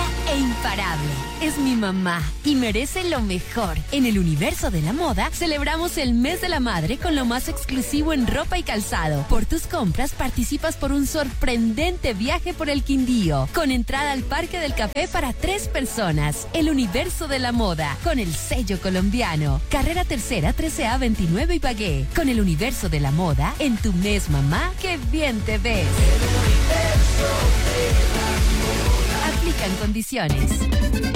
e imparable. Es mi mamá y merece lo mejor. En el universo de la moda, celebramos el mes de la madre con lo más exclusivo en ropa y calzado. Por tus compras, participas por un sorprendente viaje por el Quindío, con entrada al Parque del Café para 3 personas. El universo de la moda, con el sello colombiano. Carrera Tercera, 13A 29 Ibagué. Con el universo de la moda, en tu mes, mamá, que bien te ves. Aplican condiciones.